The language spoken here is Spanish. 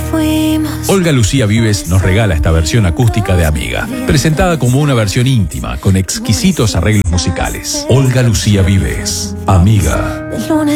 Olga Lucía Vives nos regala esta versión acústica de Amiga, presentada como una versión íntima, con exquisitos arreglos musicales. Olga Lucía Vives, Amiga.